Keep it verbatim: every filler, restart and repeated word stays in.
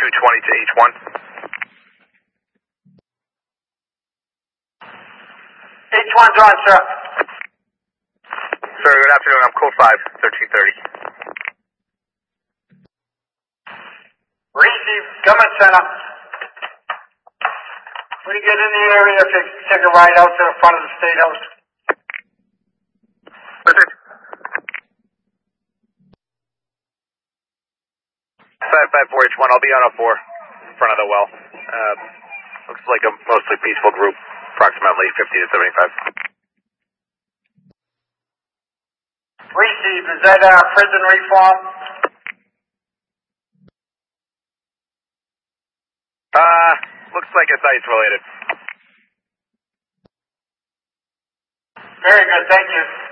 two twenty to H one. H one's on, sir. Sir, good afternoon. I'm code five, thirteen thirty. Receive, Government Center. When you get in the area, if you take a ride out to the front of the State House. Listen. five five four H one, I'll be on a four in front of the well. Um, looks like a mostly peaceful group, approximately fifty to seventy-five. Receive, is that uh, prison reform? Uh, looks like it's ICE related. Very good, thank you.